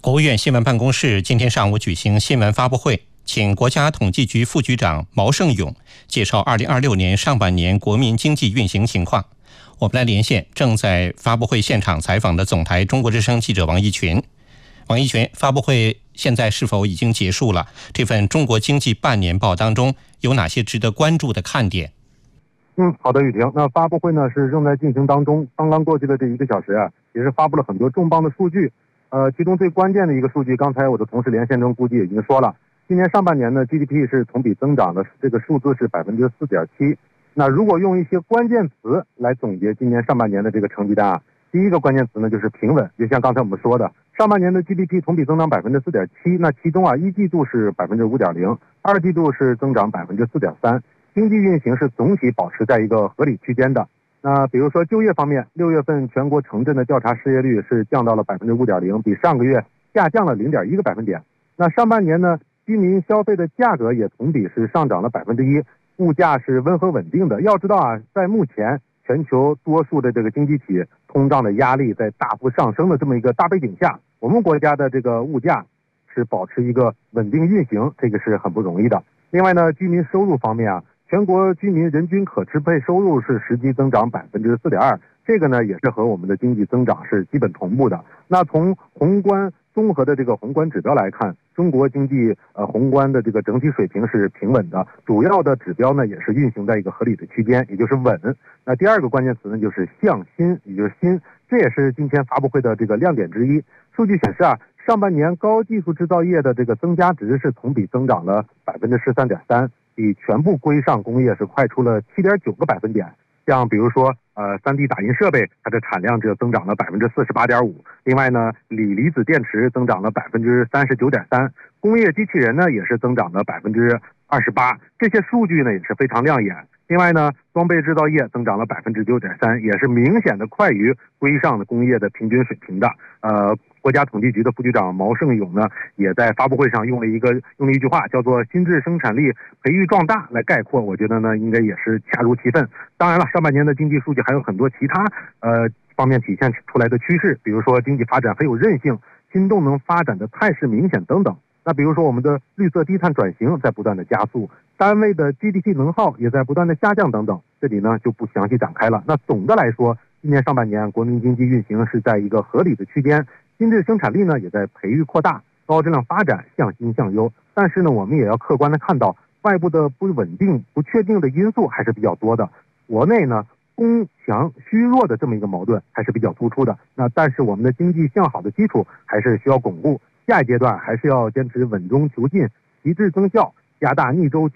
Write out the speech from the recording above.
国务院新闻办公室今天上午举行新闻发布会，请国家统计局副局长毛盛勇介绍2026年上半年国民经济运行情况。我们来连线正在发布会现场采访的总台中国之声记者王一群。王一群，发布会现在是否已经结束了？这份中国经济半年报当中有哪些值得关注的看点？ 好的，雨婷。那发布会呢是正在进行当中，刚刚过去的这1个小时也是发布了很多重磅的数据。其中最关键的一个数据，刚才我的同事连线中估计已经说了，今年上半年呢 GDP 是同比增长的，这个数字是4.7%。那如果用一些关键词来总结今年上半年的这个成绩单第一个关键词呢就是平稳，就像刚才我们说的，上半年的 GDP 同比增长4.7%，那其中一季度是5.0%，二季度是增长4.3%，经济运行是总体保持在一个合理区间的。那比如说就业方面，6月份全国城镇的调查失业率是降到了5.0%，比上个月下降了0.1个百分点。那上半年呢，居民消费的价格也同比是上涨了1%，物价是温和稳定的。要知道在目前全球多数的这个经济体通胀的压力在大幅上升的这么一个大背景下，我们国家的这个物价是保持一个稳定运行，这个是很不容易的。另外呢，居民收入方面全国居民人均可支配收入是实际增长4.2%，这个呢也是和我们的经济增长是基本同步的。那从综合的这个宏观指标来看，中国经济宏观的这个整体水平是平稳的，主要的指标呢也是运行在一个合理的区间，也就是稳。那第二个关键词呢就是向新，也就是新，这也是今天发布会的这个亮点之一。数据显示上半年高技术制造业的这个增加值是同比增长了13.3%，比全部规上工业是快出了7.9个百分点。像比如说3D 打印设备，它的产量就增长了48.5%。另外呢，锂离子电池增长了39.3%，工业机器人呢也是增长了28%。这些数据呢也是非常亮眼。另外呢，装备制造业增长了9.3%，也是明显的快于规上的工业的平均水平的。国家统计局的副局长毛盛勇呢，也在发布会上用了一句话，叫做新质生产力培育壮大来概括，我觉得呢应该也是恰如其分。当然了，上半年的经济数据还有很多其他方面体现出来的趋势，比如说经济发展很有韧性，新动能发展的态势明显等等。那比如说我们的绿色低碳转型在不断的加速，单位的 GDP 能耗也在不断的下降等等，这里呢就不详细展开了。那总的来说，今年上半年国民经济运行是在一个合理的区间，新质生产力呢也在培育扩大，高质量发展向新向优。但是呢，我们也要客观的看到，外部的不稳定、不确定的因素还是比较多的。国内呢，供强虚弱的这么一个矛盾还是比较突出的。那但是我们的经济向好的基础还是需要巩固。下一阶段还是要坚持稳中求进，提质增效，加大逆周期